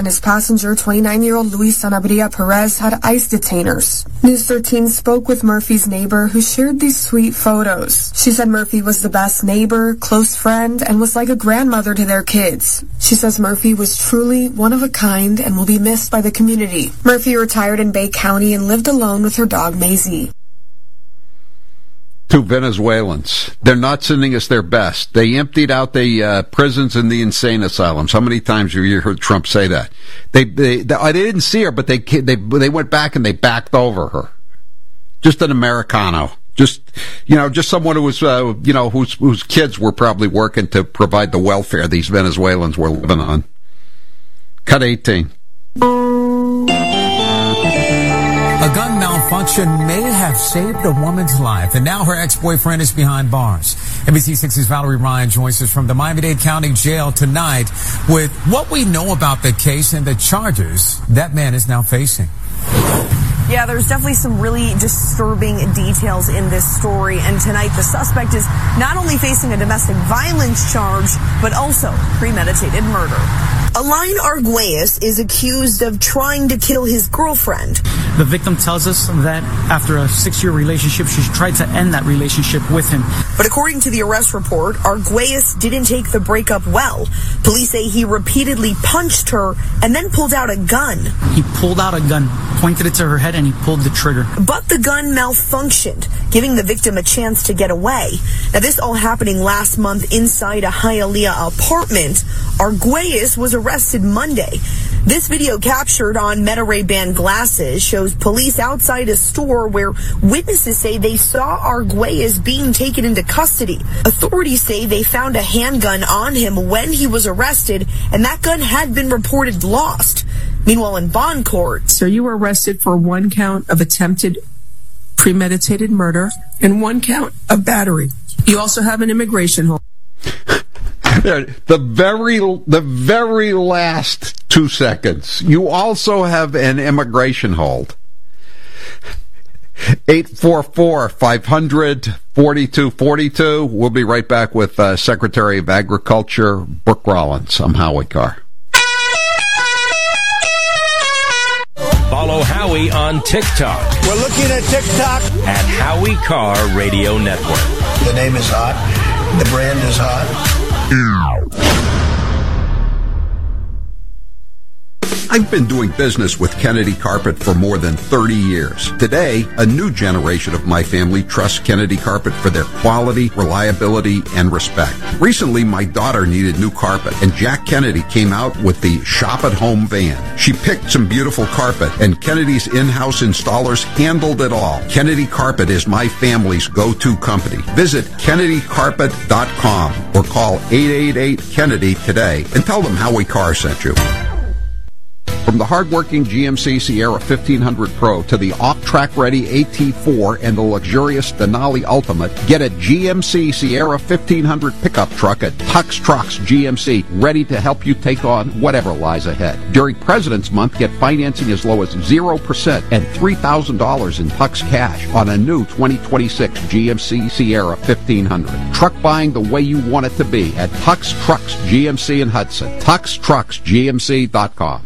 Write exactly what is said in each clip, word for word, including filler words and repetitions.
and his passenger, twenty-nine-year-old Luis Sanabria Perez, had ICE detainers. News thirteen spoke with Murphy's neighbor, who shared these sweet photos. She said Murphy was the best neighbor, close friend, and was like a grandmother to their kids. She says Murphy was truly one of a kind and will be missed by the community. Murphy retired in Bay County and lived alone with her dog, Maisie. Two Venezuelans. They're not sending us their best. They emptied out the uh, prisons and the insane asylums. How many times have you heard Trump say that? They they, they, they didn't see her, but they they they went back and they backed over her. Just an Americano. Just, you know, just someone who was, uh, you know, whose whose kids were probably working to provide the welfare these Venezuelans were living on. Cut eighteen. A gun malfunction may have saved a woman's life, and now her ex-boyfriend is behind bars. N B C six's Valerie Ryan joins us from the Miami-Dade County Jail tonight with what we know about the case and the charges that man is now facing. Yeah, there's definitely some really disturbing details in this story, and tonight the suspect is not only facing a domestic violence charge, but also premeditated murder. Alain Arguelles is accused of trying to kill his girlfriend. The victim tells us that after a six-year relationship, she tried to end that relationship with him. But according to the arrest report, Arguelles didn't take the breakup well. Police say he repeatedly punched her and then pulled out a gun. He pulled out a gun, pointed it to her head, and he pulled the trigger. But the gun malfunctioned, giving the victim a chance to get away. Now, this all happening last month inside a Hialeah apartment. Arguelles was arrested Monday. This video captured on Meta Ray-Ban glasses shows police outside a store where witnesses say they saw Arguelles being taken into custody. Authorities say they found a handgun on him when he was arrested, and that gun had been reported lost. Meanwhile, in bond court... So you were arrested for one count of attempted premeditated murder and one count of battery. You also have an immigration hold. The very, the very last two seconds. You also have an immigration hold. eight four four, five hundred, forty-two forty-two. We'll be right back with uh, Secretary of Agriculture, Brooke Rollins. I'm Howie Carr. Follow Howie on TikTok. We're looking at TikTok. At Howie Carr Radio Network. The name is hot. The brand is hot. I've been doing business with Kennedy Carpet for more than thirty years. Today, a new generation of my family trusts Kennedy Carpet for their quality, reliability, and respect. Recently, my daughter needed new carpet, and Jack Kennedy came out with the Shop at Home van. She picked some beautiful carpet, and Kennedy's in-house installers handled it all. Kennedy Carpet is my family's go-to company. Visit Kennedy Carpet dot com or call eight eight eight Kennedy today and tell them Howie Carr sent you. From the hard-working G M C Sierra fifteen hundred Pro to the off-track ready A T four and the luxurious Denali Ultimate, get a G M C Sierra fifteen hundred pickup truck at Tux Trucks G M C, ready to help you take on whatever lies ahead. During President's Month, get financing as low as zero percent and three thousand dollars in Tux cash on a new twenty twenty-six G M C Sierra fifteen hundred. Truck buying the way you want it to be at Tux Trucks G M C in Hudson. Tux Trucks G M C dot com.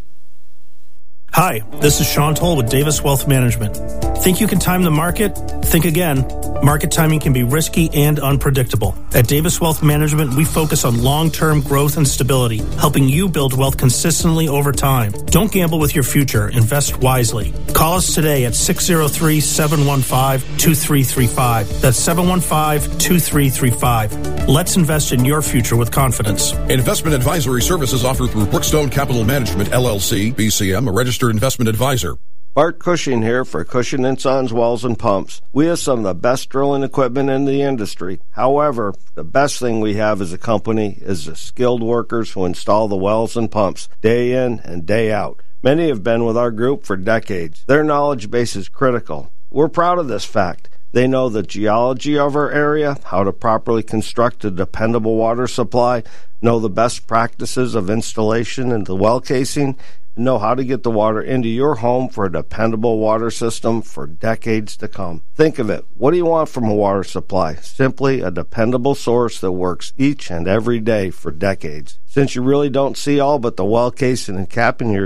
Hi, this is Sean Toll with Davis Wealth Management. Think you can time the market? Think again. Market timing can be risky and unpredictable. At Davis Wealth Management, we focus on long-term growth and stability, helping you build wealth consistently over time. Don't gamble with your future. Invest wisely. Call us today at six oh three, seven one five, two three three five. That's seven one five, two three three five. Let's invest in your future with confidence. Investment advisory services offered through Brookstone Capital Management, L L C, B C M, a registered investment advisor. Bart Cushing here for Cushing and Sons Wells and Pumps. We have some of the best drilling equipment in the industry. However, the best thing we have as a company is the skilled workers who install the wells and pumps day in and day out. Many have been with our group for decades. Their knowledge base is critical. We're proud of this fact. They know the geology of our area, how to properly construct a dependable water supply, know the best practices of installation and the well casing, and know how to get the water into your home for a dependable water system for decades to come. Think of it. What do you want from a water supply? Simply a dependable source that works each and every day for decades. Since you really don't see all but the well casing and capping your